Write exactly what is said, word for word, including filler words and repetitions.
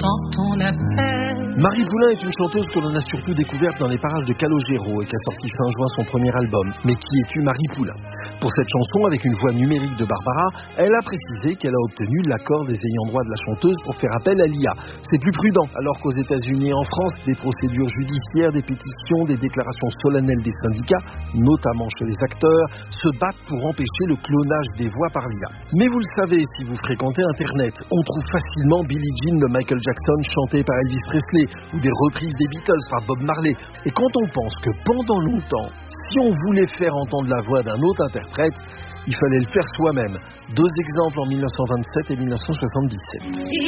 j'entends ton appel. Marie Poulain est une chanteuse que l'on a surtout découverte dans les parages de Calogero et qui a sorti fin juin son premier album. Mais qui es-tu, Marie Poulain ? Pour cette chanson, avec une voix numérique de Barbara, elle a précisé qu'elle a obtenu l'accord des ayants droit de la chanteuse pour faire appel à l'I A. C'est plus prudent, alors qu'aux États-Unis et en France, des procédures judiciaires, des pétitions, des déclarations solennelles des syndicats, notamment chez les acteurs, se battent pour empêcher le clonage des voix par l'I A. Mais vous le savez, si vous fréquentez Internet, on trouve facilement Billie Jean de Michael Jackson chantée par Elvis Presley ou des reprises des Beatles par Bob Marley. Et quand on pense que pendant longtemps, si on voulait faire entendre la voix d'un autre interprète, il fallait le faire soi-même. Deux exemples en mille neuf cent vingt-sept et mille neuf cent soixante-dix-sept.